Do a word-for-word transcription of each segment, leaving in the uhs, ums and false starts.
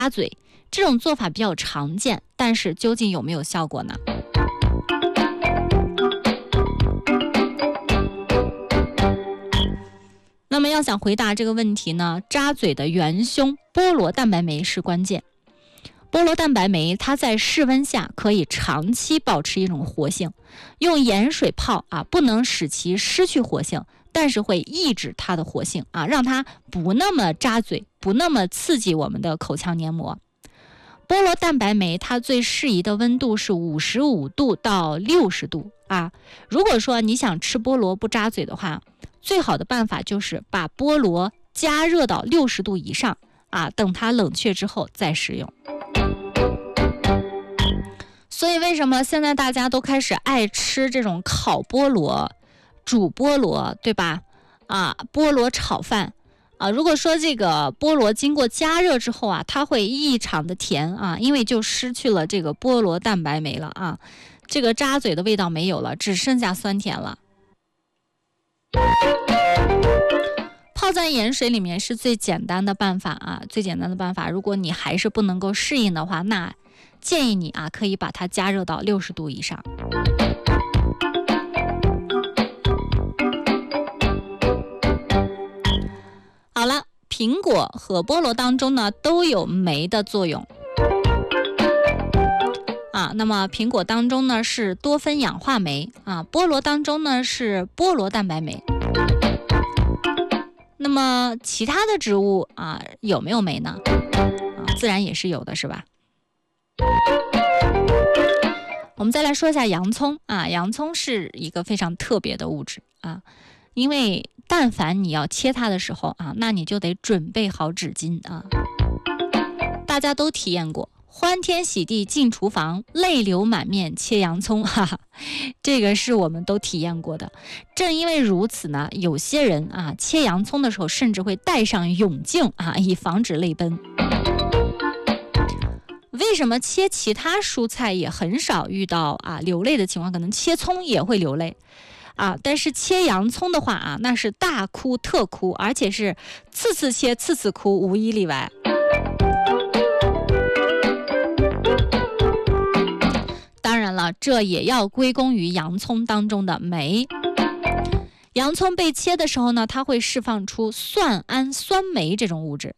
嘴，这种做法比较常见，但是究竟有没有效果呢？那么要想回答这个问题呢，扎嘴的元凶菠萝蛋白酶是关键。菠萝蛋白酶它在室温下可以长期保持一种活性，用盐水泡啊，不能使其失去活性，但是会抑制它的活性啊，让它不那么扎嘴，不那么刺激我们的口腔黏膜。菠萝蛋白酶它最适宜的温度是五十五度到六十度啊。如果说你想吃菠萝不扎嘴的话，最好的办法就是把菠萝加热到六十度以上啊，等它冷却之后再食用。所以为什么现在大家都开始爱吃这种烤菠萝、煮菠萝，对吧？啊，菠萝炒饭啊，如果说这个菠萝经过加热之后啊，它会异常的甜啊，因为就失去了这个菠萝蛋白酶了啊，这个扎嘴的味道没有了，只剩下酸甜了。泡在盐水里面是最简单的办法啊，最简单的办法。如果你还是不能够适应的话，那建议你啊，可以把它加热到六十度以上。好了，苹果和菠萝当中呢都有酶的作用啊。那么苹果当中呢是多酚氧化酶啊，菠萝当中呢是菠萝蛋白酶。那么其他的植物啊有没有酶呢？啊，自然也是有的，是吧？我们再来说一下洋葱啊，洋葱是一个非常特别的物质啊，因为但凡你要切它的时候啊，那你就得准备好纸巾啊。大家都体验过，欢天喜地进厨房，泪流满面切洋葱，哈哈，这个是我们都体验过的。正因为如此呢，有些人啊切洋葱的时候甚至会戴上泳镜啊，以防止泪奔。为什么切其他蔬菜也很少遇到啊流泪的情况？可能切葱也会流泪啊，但是切洋葱的话啊，那是大哭特哭，而且是次次切次次哭，无一例外。当然了，这也要归功于洋葱当中的酶。洋葱被切的时候呢，它会释放出蒜氨酸酶这种物质。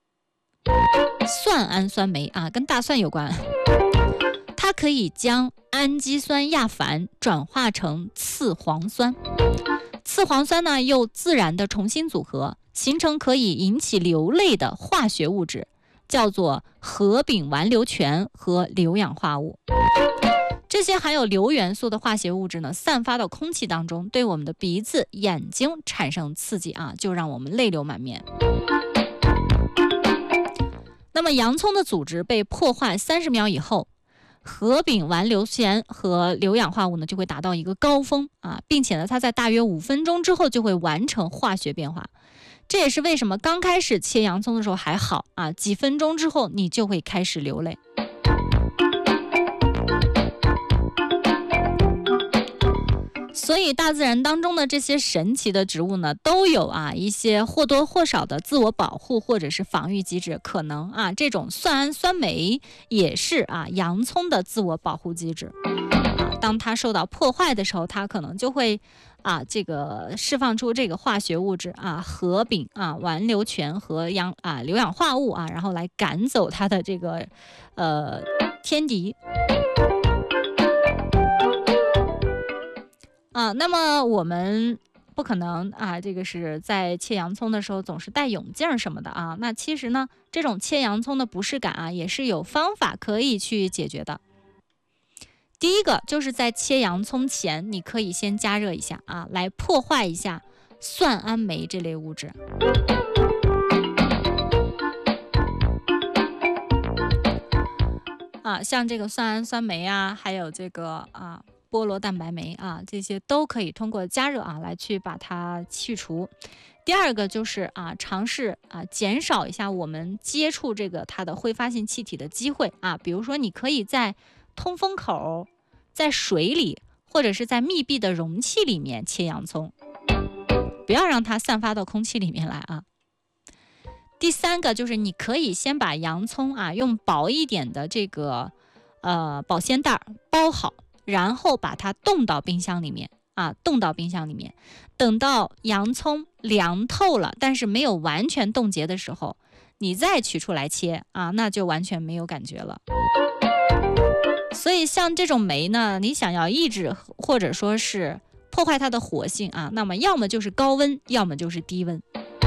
蒜氨酸酶啊，跟大蒜有关，它可以将氨基酸亚钒转化成次黄酸，次黄酸呢又自然的重新组合，形成可以引起流泪的化学物质，叫做合丙烷硫醛和硫氧化物。这些含有硫元素的化学物质呢，散发到空气当中，对我们的鼻子、眼睛产生刺激啊，就让我们泪流满面。那么洋葱的组织被破坏三十秒以后，合丙烷硫醛和硫氧化物呢就会达到一个高峰啊，并且呢它在大约五分钟之后就会完成化学变化。这也是为什么刚开始切洋葱的时候还好啊，几分钟之后你就会开始流泪。所以大自然当中的这些神奇的植物呢，都有啊一些或多或少的自我保护或者是防御机制。可能啊这种蒜氨酸酶也是啊洋葱的自我保护机制啊，当它受到破坏的时候，它可能就会啊这个释放出这个化学物质啊合丙啊烷硫醛和氧啊硫氧化物啊，然后来赶走它的这个呃天敌。啊，那么我们不可能啊，这个是在切洋葱的时候总是戴泳镜什么的啊。那其实呢，这种切洋葱的不适感啊，也是有方法可以去解决的。第一个就是在切洋葱前，你可以先加热一下啊，来破坏一下蒜氨酶这类物质。啊，像这个蒜氨酸酶啊，还有这个啊。菠萝蛋白酶啊，这些都可以通过加热啊来去把它去除。第二个就是啊，尝试啊减少一下我们接触这个它的挥发性气体的机会啊，比如说你可以在通风口、在水里或者是在密闭的容器里面切洋葱，不要让它散发到空气里面来啊。 第三个就是你可以先把洋葱啊用薄一点的这个呃保鲜袋包好，然后把它冻到冰箱里面啊，冻到冰箱里面，等到洋葱凉透了，但是没有完全冻结的时候，你再取出来切啊，那就完全没有感觉了。所以像这种酶呢，你想要抑制或者说是破坏它的活性啊，那么要么就是高温，要么就是低温。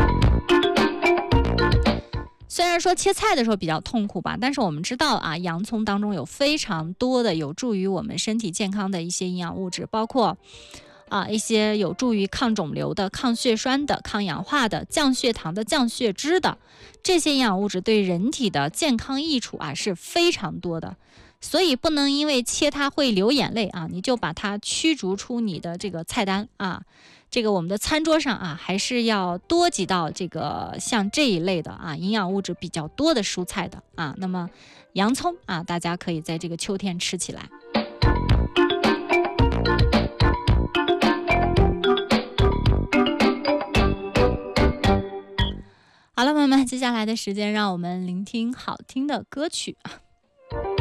虽然说切菜的时候比较痛苦吧，但是我们知道啊，洋葱当中有非常多的有助于我们身体健康的一些营养物质，包括啊一些有助于抗肿瘤的、抗血栓的、抗氧化的、降血糖的、降血脂的，这些营养物质对人体的健康益处啊是非常多的。所以不能因为切它会流眼泪啊，你就把它驱逐出你的这个菜单啊。这个我们的餐桌上啊，还是要多几道这个像这一类的啊，营养物质比较多的蔬菜的啊。那么洋葱啊，大家可以在这个秋天吃起来。好了，朋友们，接下来的时间让我们聆听好听的歌曲啊。